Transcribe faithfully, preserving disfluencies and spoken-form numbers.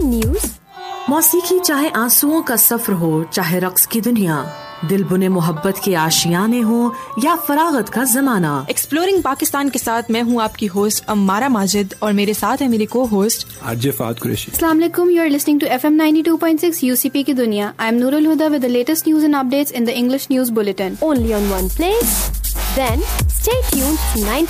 News. मौसीकी चाहे आंसुओं का सफर हो, चाहे रक्स की दुनिया, दिल बुने मोहब्बत के आशियाने हो या फरागत का जमाना। एक्सप्लोरिंग पाकिस्तान के साथ मैं हूँ आपकी होस्ट अम्मारा माजिद और मेरे साथ है मेरी को होस्ट आरजे फात कुरैशी। अस्सलाम वालेकुम, you are listening to F M ninety two point six UCP की दुनिया। I am Nurul Huda with the latest news and updates in the English news bulletin. Only on one place. Then stay tuned to ninety